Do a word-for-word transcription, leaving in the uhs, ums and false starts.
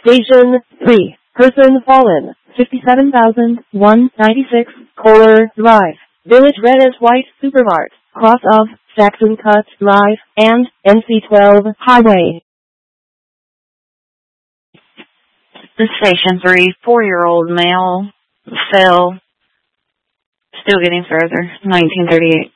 Station three. Person fallen. fifty-seven thousand one hundred ninety-six. Kohler Drive. Village Red as White Supermart. Cross of Saxon Cut Drive and N C twelve Highway. This is Station three. Four-year-old male. Fell. Still getting further. nineteen thirty-eight.